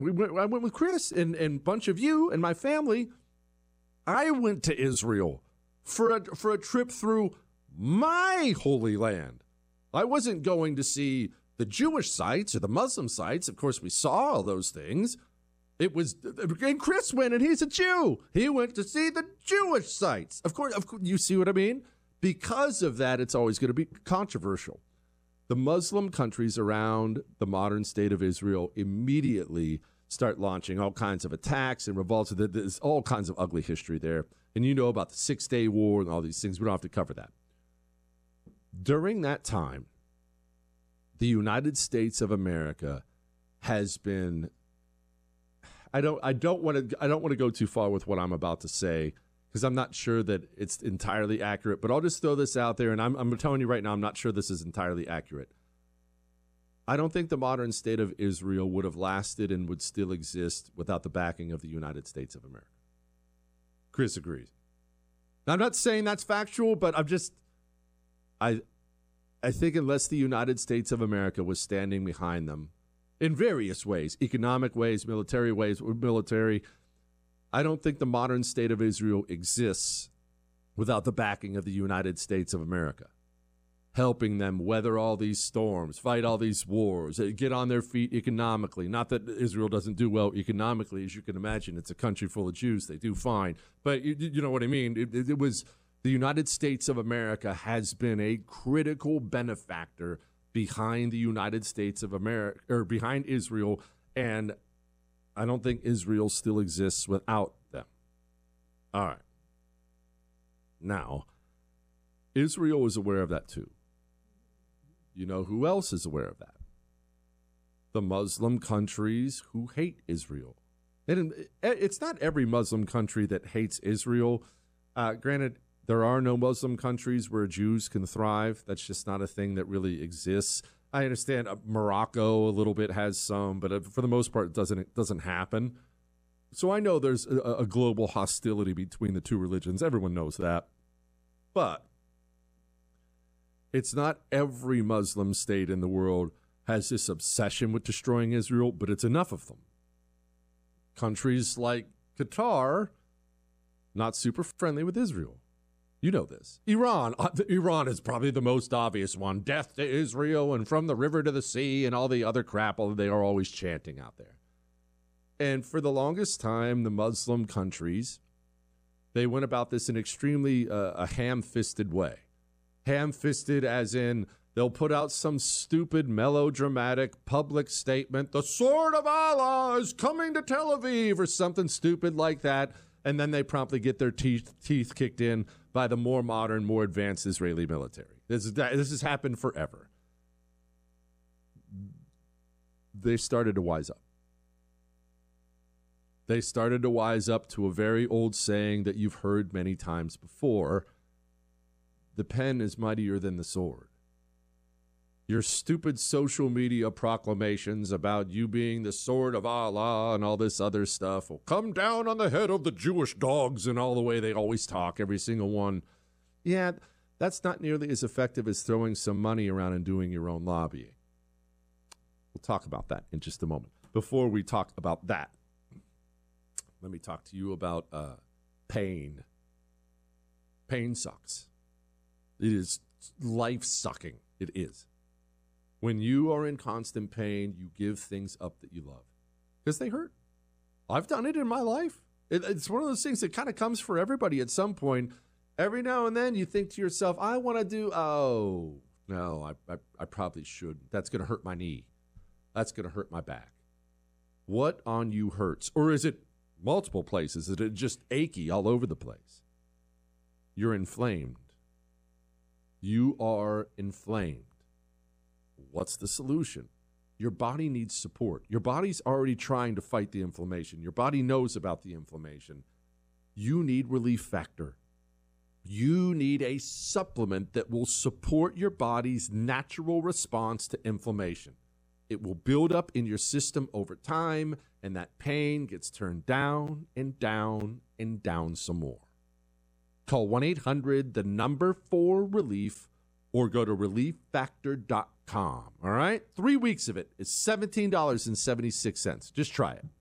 I went with Chris and a bunch of you and my family. I went to Israel for a trip through my Holy Land. I wasn't going to see the Jewish sites or the Muslim sites. Of course, we saw all those things. And Chris went, and he's a Jew. He went to see the Jewish sites. Of course, you see what I mean? Because of that, it's always going to be controversial. The Muslim countries around the modern state of Israel immediately start launching all kinds of attacks and revolts. There's all kinds of ugly history there. And you know about the 6-Day War and all these things. We don't have to cover that. During that time, the United States of America has been, I don't want to go too far with what I'm about to say, because I'm not sure that it's entirely accurate, but I'll just throw this out there, and I'm telling you right now, I'm not sure this is entirely accurate. I don't think the modern state of Israel would have lasted and would still exist without the backing of the United States of America. Chris agrees. Now, I'm not saying that's factual, but I think unless the United States of America was standing behind them in various ways, economic ways, military, I don't think the modern state of Israel exists without the backing of the United States of America, helping them weather all these storms, fight all these wars, get on their feet economically. Not that Israel doesn't do well economically, as you can imagine. It's a country full of Jews. They do fine. But you know what I mean? It was the United States of America has been a critical benefactor behind the United States of America, or behind Israel, and I don't think Israel still exists without them. All right. Now, Israel is aware of that too. You know who else is aware of that? The Muslim countries who hate Israel. And it's not every Muslim country that hates Israel. Granted, there are no Muslim countries where Jews can thrive. That's just not a thing that really exists. I understand Morocco a little bit has some, but for the most part, it doesn't happen. So I know there's a global hostility between the two religions. Everyone knows that. But it's not every Muslim state in the world has this obsession with destroying Israel, but it's enough of them. Countries like Qatar, not super friendly with Israel. You know this. Iran is probably the most obvious one. Death to Israel and from the river to the sea and all the other crap they are always chanting out there. And for the longest time, the Muslim countries, they went about this in extremely a ham-fisted way. Ham-fisted as in they'll put out some stupid melodramatic public statement, the sword of Allah is coming to Tel Aviv, or something stupid like that, and then they promptly get their teeth kicked in by the more modern, more advanced Israeli military. This has happened forever. They started to wise up. They started to wise up to a very old saying that you've heard many times before. The pen is mightier than the sword. Your stupid social media proclamations about you being the sword of Allah and all this other stuff will come down on the head of the Jewish dogs and all the way they always talk, every single one. Yeah, that's not nearly as effective as throwing some money around and doing your own lobbying. We'll talk about that in just a moment. Before we talk about that, let me talk to you about pain. Pain sucks. It is life-sucking. It is. When you are in constant pain, you give things up that you love because they hurt. I've done it in my life. It's one of those things that kind of comes for everybody at some point. Every now and then you think to yourself, I want to do, oh, no, I probably shouldn't. That's going to hurt my knee. That's going to hurt my back. What on you hurts? Or is it multiple places? Is it just achy all over the place? You're inflamed. You are inflamed. What's the solution? Your body needs support. Your body's already trying to fight the inflammation. Your body knows about the inflammation. You need Relief Factor. You need a supplement that will support your body's natural response to inflammation. It will build up in your system over time, and that pain gets turned down and down and down some more. Call 1-800, the number 4 relief, or go to relieffactor.com. All right? 3 weeks of it is $17.76. Just try it.